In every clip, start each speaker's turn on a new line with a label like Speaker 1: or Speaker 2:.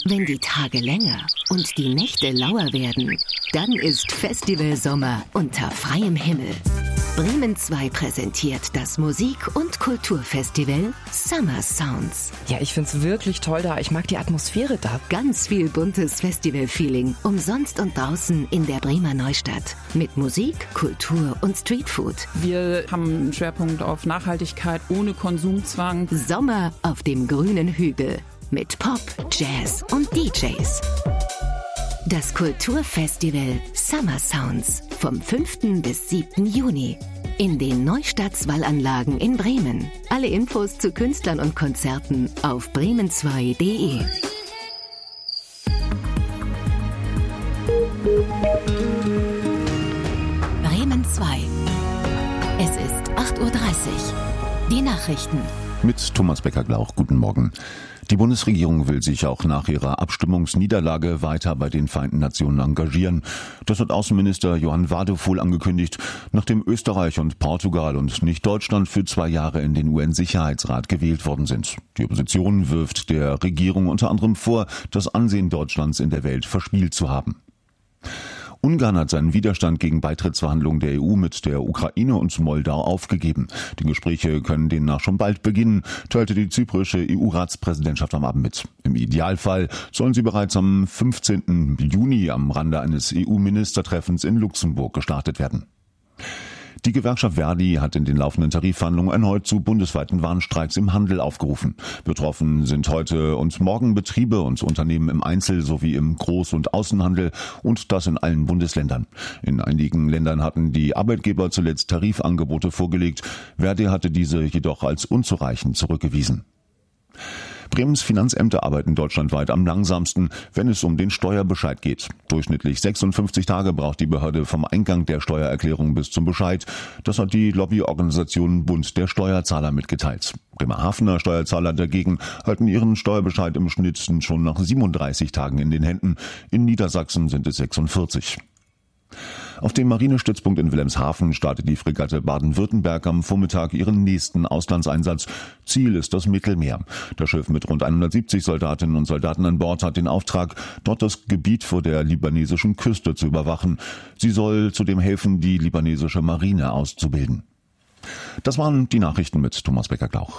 Speaker 1: Wenn die Tage länger und die Nächte lauer werden, dann ist Festivalsommer unter freiem Himmel. Bremen 2 präsentiert das Musik- und Kulturfestival Summer Sounds.
Speaker 2: Ja, ich find's wirklich toll da. Ich mag die Atmosphäre da.
Speaker 1: Ganz viel buntes Festival-Feeling, umsonst und draußen in der Bremer Neustadt. Mit Musik, Kultur und Streetfood.
Speaker 3: Wir haben einen Schwerpunkt auf Nachhaltigkeit ohne Konsumzwang.
Speaker 1: Sommer auf dem grünen Hügel. Mit Pop, Jazz und DJs. Das Kulturfestival Summer Sounds vom 5. bis 7. Juni in den Neustadt-Wallanlagen in Bremen. Alle Infos zu Künstlern und Konzerten auf bremen2.de. Bremen 2. Es ist 8:30 Uhr. Die Nachrichten.
Speaker 4: Mit Thomas Becker-Glauch. Guten Morgen. Die Bundesregierung will sich auch nach ihrer Abstimmungsniederlage weiter bei den Vereinten Nationen engagieren. Das hat Außenminister Johann Wadephul angekündigt, nachdem Österreich und Portugal und nicht Deutschland für 2 Jahre in den UN-Sicherheitsrat gewählt worden sind. Die Opposition wirft der Regierung unter anderem vor, das Ansehen Deutschlands in der Welt verspielt zu haben. Ungarn hat seinen Widerstand gegen Beitrittsverhandlungen der EU mit der Ukraine und Moldau aufgegeben. Die Gespräche können demnach schon bald beginnen, teilte die zyprische EU-Ratspräsidentschaft am Abend mit. Im Idealfall sollen sie bereits am 15. Juni am Rande eines EU-Ministertreffens in Luxemburg gestartet werden. Die Gewerkschaft Verdi hat in den laufenden Tarifverhandlungen erneut zu bundesweiten Warnstreiks im Handel aufgerufen. Betroffen sind heute und morgen Betriebe und Unternehmen im Einzel- sowie im Groß- und Außenhandel und das in allen Bundesländern. In einigen Ländern hatten die Arbeitgeber zuletzt Tarifangebote vorgelegt. Verdi hatte diese jedoch als unzureichend zurückgewiesen. Bremens Finanzämter arbeiten deutschlandweit am langsamsten, wenn es um den Steuerbescheid geht. Durchschnittlich 56 Tage braucht die Behörde vom Eingang der Steuererklärung bis zum Bescheid. Das hat die Lobbyorganisation Bund der Steuerzahler mitgeteilt. Bremerhavener Steuerzahler dagegen halten ihren Steuerbescheid im Schnitt schon nach 37 Tagen in den Händen. In Niedersachsen sind es 46. Auf dem Marinestützpunkt in Wilhelmshaven startet die Fregatte Baden-Württemberg am Vormittag ihren nächsten Auslandseinsatz. Ziel ist das Mittelmeer. Das Schiff mit rund 170 Soldatinnen und Soldaten an Bord hat den Auftrag, dort das Gebiet vor der libanesischen Küste zu überwachen. Sie soll zudem helfen, die libanesische Marine auszubilden. Das waren die Nachrichten mit Thomas Becker-Glauch.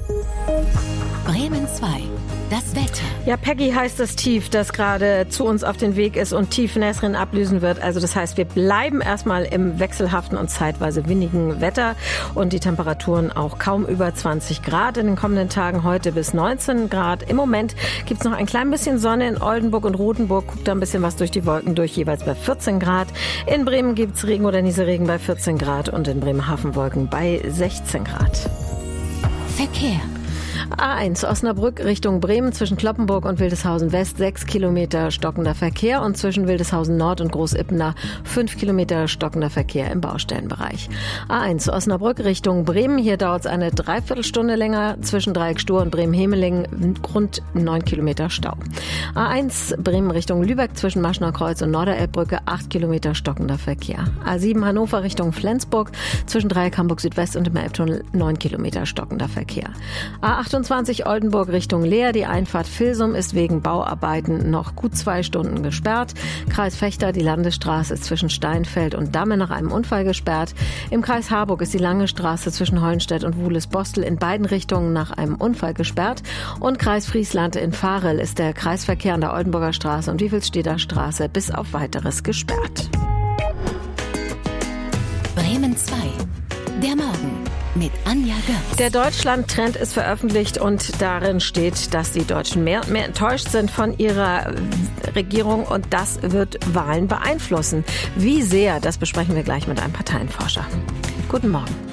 Speaker 1: Bremen 2. Das Wetter.
Speaker 5: Ja, Peggy heißt das Tief, das gerade zu uns auf den Weg ist und tief Nesrin ablösen wird. Also das heißt, wir bleiben erstmal im wechselhaften und zeitweise windigen Wetter und die Temperaturen auch kaum über 20 Grad in den kommenden Tagen, heute bis 19 Grad. Im Moment gibt's noch ein klein bisschen Sonne in Oldenburg und Rothenburg, guckt da ein bisschen was durch die Wolken durch, jeweils bei 14 Grad. In Bremen gibt's Regen oder Nieselregen bei 14 Grad und in Bremerhaven Wolken bei 16 Grad.
Speaker 1: Verkehr.
Speaker 5: A1 Osnabrück Richtung Bremen zwischen Cloppenburg und Wildeshausen West 6 Kilometer stockender Verkehr und zwischen Wildeshausen Nord und Großippener 5 Kilometer stockender Verkehr im Baustellenbereich. A1 Osnabrück Richtung Bremen, hier dauert es eine Dreiviertelstunde länger zwischen Dreieck-Stur und Bremen-Hemeling, rund 9 Kilometer Stau. A1 Bremen Richtung Lübeck zwischen Maschner Kreuz und Norderelbbrücke 8 Kilometer stockender Verkehr. A7 Hannover Richtung Flensburg zwischen Dreieck Hamburg Südwest und dem Elbtunnel 9 Kilometer stockender Verkehr. A28 Oldenburg Richtung Leer. Die Einfahrt Vilsum ist wegen Bauarbeiten noch gut 2 Stunden gesperrt. Kreis Vechta, die Landesstraße ist zwischen Steinfeld und Damme nach einem Unfall gesperrt. Im Kreis Harburg ist die Lange Straße zwischen Hollenstedt und Wuhles-Bostel in beiden Richtungen nach einem Unfall gesperrt. Und Kreis Friesland in Varel ist der Kreisverkehr an der Oldenburger Straße und Wiefelstedter Straße bis auf Weiteres gesperrt.
Speaker 1: Bremen 2. Der Morgen. Mit Anja Götz.
Speaker 5: Der Deutschland-Trend ist veröffentlicht und darin steht, dass die Deutschen mehr und mehr enttäuscht sind von ihrer Regierung und das wird Wahlen beeinflussen. Wie sehr, das besprechen wir gleich mit einem Parteienforscher. Guten Morgen.